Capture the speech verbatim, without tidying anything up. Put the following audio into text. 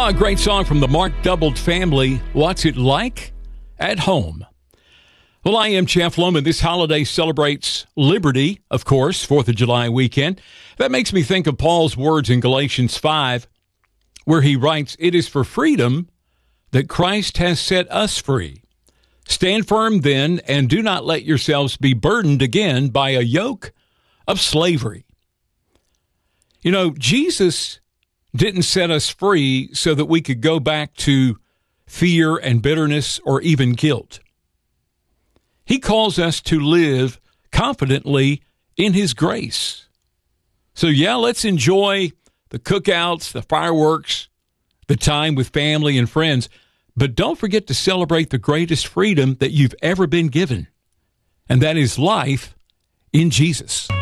Ah, a great song from the Mark Doubled family. What's it like at home? Well, I am Jeff Loman. This holiday celebrates liberty, of course, fourth of July weekend. That makes me think of Paul's words in Galatians five, where he writes, "It is for freedom that Christ has set us free. Stand firm then, and do not let yourselves be burdened again by a yoke of slavery." You know, Jesus didn't set us free so that we could go back to fear and bitterness or even guilt. He calls us to live confidently in his grace. So yeah, let's enjoy the cookouts, the fireworks, the time with family and friends, but don't forget to celebrate the greatest freedom that you've ever been given, and that is life in Jesus.